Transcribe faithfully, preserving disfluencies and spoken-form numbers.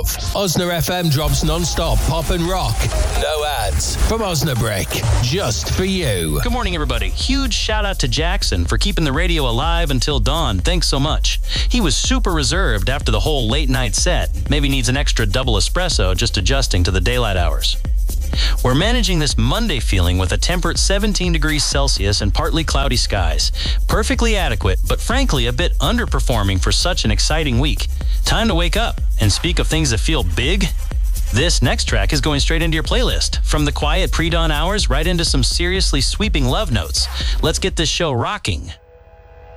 love. Osna F M drops non-stop pop and rock. No ads. From Osnabrick. Just for you. Good morning, everybody. Huge shout out to Jackson for keeping the radio alive until dawn. Thanks so much. He was super reserved after the whole late night set. Maybe needs an extra double espresso just adjusting to the daylight hours. We're managing this Monday feeling with a temperate seventeen degrees Celsius and partly cloudy skies. Perfectly adequate, but frankly a bit underperforming for such an exciting week. Time to wake up and speak of things that feel big. This next track is going straight into your playlist. From the quiet pre-dawn hours right into some seriously sweeping love notes. Let's get this show rocking.